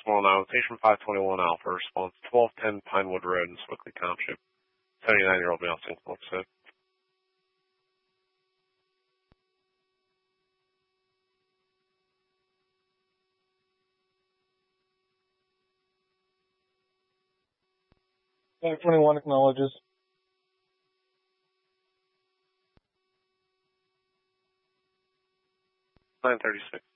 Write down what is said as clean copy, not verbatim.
Small now, Station 521 Alpha, response 1210 Pinewood Road in Swickley Township. 79-year-old male, single exit. Tank 21 acknowledges. 936.